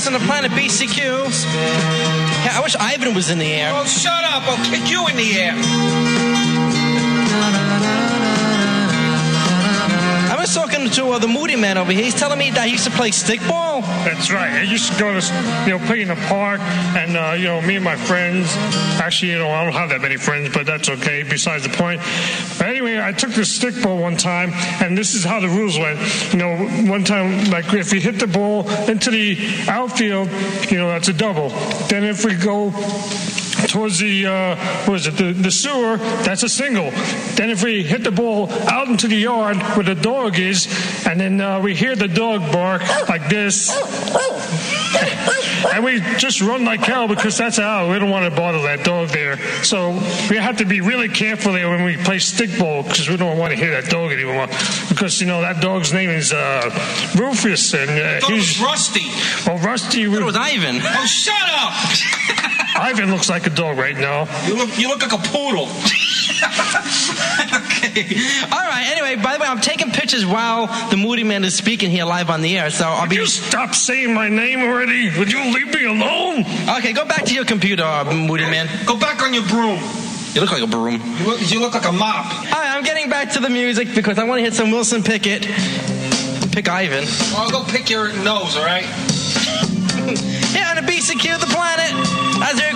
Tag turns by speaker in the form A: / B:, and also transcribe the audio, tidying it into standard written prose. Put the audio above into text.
A: podcast on the planet BCQ. Yeah, I wish Ivan was in the air.
B: Oh, shut up. I'll kick you in the air.
A: I was talking to the Moody Man over here. He's telling me that he used to play stickball.
C: That's right. I used to go to, play in the park, and, me and my friends. Actually, I don't have that many friends, but that's okay, besides the point. But anyway, I took the stickball one time, and this is how the rules went. One time, like, if we hit the ball into the outfield, that's a double. Then if we go towards the the sewer, that's a single. Then if we hit the ball out into the yard where the dog is, and then we hear the dog bark like this, and we just run like hell because that's how we don't want to bother that dog there. So we have to be really careful there when we play stickball because we don't want to hear that dog anymore, because that dog's name is Rufus, and
B: he's Rusty.
C: Oh, Rusty.
A: It was Ivan.
B: Oh, shut up.
C: Ivan looks like a dog right now.
B: You look like a poodle.
A: Okay. All right. Anyway, by the way, I'm taking pictures while the Moody Man is speaking here live on the air. So I'll be.
C: Would you stop saying my name already? Would you leave me alone?
A: Okay, go back to your computer, Moody Man.
B: Go back on your broom.
A: You look like a broom.
B: You look like a mop.
A: All right, I'm getting back to the music because I want to hit some Wilson Pickett. Pick Ivan.
B: Well, I'll go pick your nose, all right?
A: Yeah, on the BCQ, the planet.